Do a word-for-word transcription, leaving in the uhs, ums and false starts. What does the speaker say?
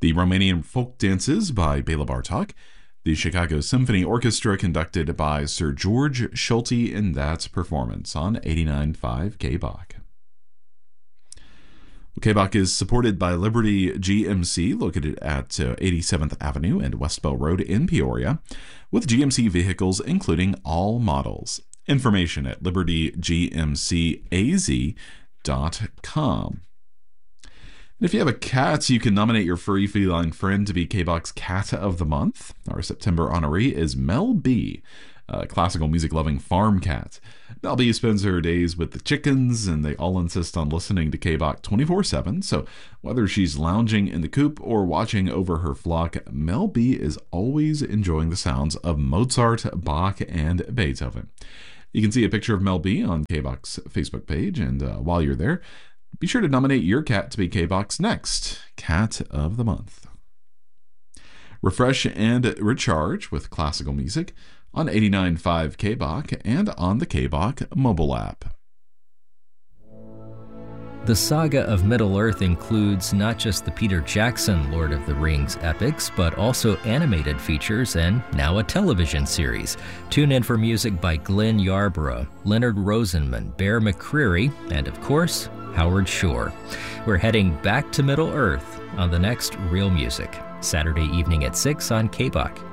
The Romanian Folk Dances by Bela Bartok. The Chicago Symphony Orchestra conducted by Sir George Schulte in that performance on eighty-nine point five K B O C. K B O C is supported by Liberty G M C, located at uh, eighty-seventh Avenue and West Bell Road in Peoria, with G M C vehicles including all models. Information at liberty g m c a z dot com. And if you have a cat, you can nominate your furry feline friend to be K B O C's Cat of the Month. Our September honoree is Mel B, a classical music-loving farm cat. Mel B spends her days with the chickens, and they all insist on listening to K B O C twenty-four seven, so whether she's lounging in the coop or watching over her flock, Mel B is always enjoying the sounds of Mozart, Bach, and Beethoven. You can see a picture of Mel B on K B O C's Facebook page, and uh, while you're there, be sure to nominate your cat to be K B O C's next Cat of the Month. Refresh and recharge with classical music on eighty-nine point five K B O C and on the K B O C mobile app. The saga of Middle-earth includes not just the Peter Jackson Lord of the Rings epics, but also animated features and now a television series. Tune in for music by Glenn Yarborough, Leonard Rosenman, Bear McCreary, and of course, Howard Shore. We're heading back to Middle-earth on the next Real Music, Saturday evening at six on K B O C.